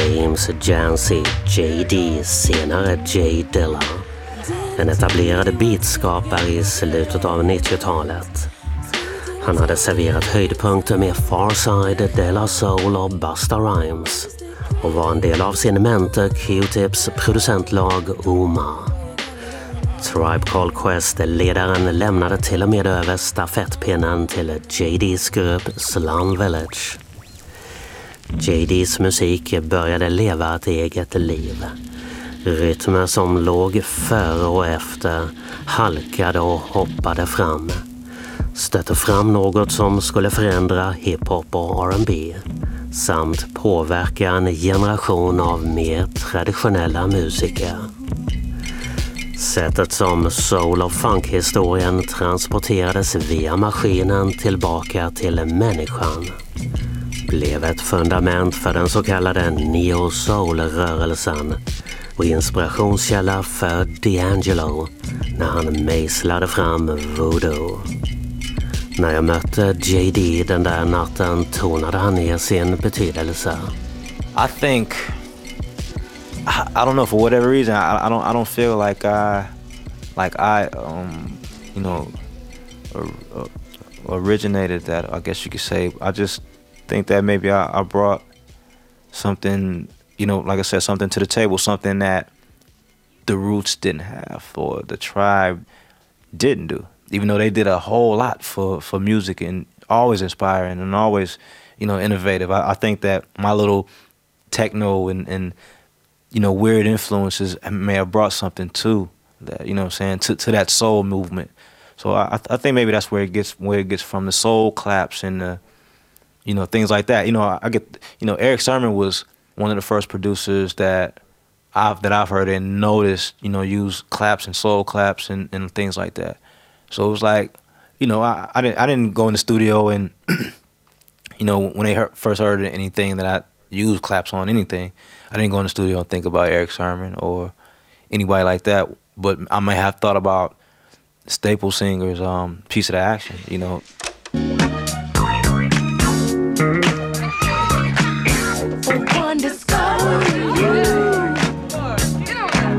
James Jancy, JD, senare J Dilla. En etablerad beatskapare i slutet av 90-talet. Han hade serverat höjdpunkter med Farside, De La Soul och Busta Rhymes och var en del av sin mentor Q-Tips producentlag Uma. Tribe Called Quest-ledaren lämnade till och med över stafettpinnen till JD's grupp Slum Village. JD's musik började leva ett eget liv. Rytmer som låg före och efter halkade och hoppade fram. Stötte fram något som skulle förändra hiphop och R&B samt påverka en generation av mer traditionella musiker. Sättet som soul- och funkhistorien transporterades via maskinen tillbaka till människan blev ett fundament för den så kallade neo-soul-rörelsen och inspirationskälla för D'Angelo när han mejslade fram voodoo. När jag mötte JD den där natten tonade han ner sin betydelse. I think I don't know, for whatever reason I don't feel like I originated that, I guess you could say. I just think that maybe I brought something, like I said, something to the table, something that the Roots didn't have or the Tribe didn't do. Even though they did a whole lot for music and always inspiring and always, innovative. I think that my little techno and weird influences may have brought something to that, to that soul movement. So I think maybe that's where it gets from, the soul claps and the, things like that. Eric Sermon was one of the first producers that I've heard and noticed, use claps and soul claps and things like that. So it was like, I didn't go in the studio and, when they first heard anything that I used claps on anything, I didn't go in the studio and think about Eric Sermon or anybody like that. But I may have thought about staple singers, Piece of the Action,